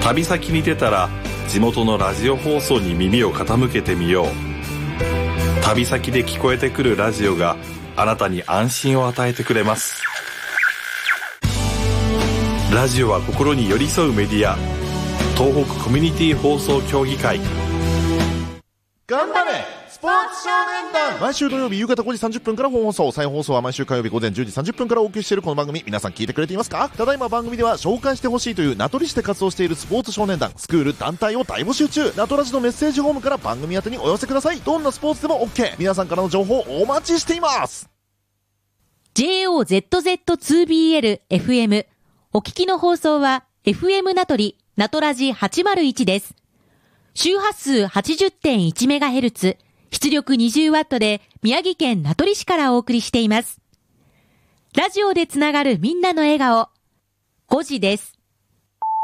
旅先に出たら地元のラジオ放送に耳を傾けてみよう。旅先で聞こえてくるラジオがあなたに安心を与えてくれます。ラジオは心に寄り添うメディア、東北コミュニティ放送協議会。 頑張れスポーツ少年団。毎週土曜日夕方5時30分から本放送、再放送は毎週火曜日午前10時30分からお送りしているこの番組、皆さん聞いてくれていますか？ただいま番組では紹介してほしいという名取市で活動しているスポーツ少年団、スクール、団体を大募集中。名取ラジのメッセージホームから番組宛てにお寄せください。どんなスポーツでも OK。 皆さんからの情報お待ちしています。 JOZZ2BL FM お聞きの放送は FM 名取名取ラジ801です。周波数 80.1MHz、出力 20W で宮城県名取市からお送りしています。ラジオでつながるみんなの笑顔、5時です。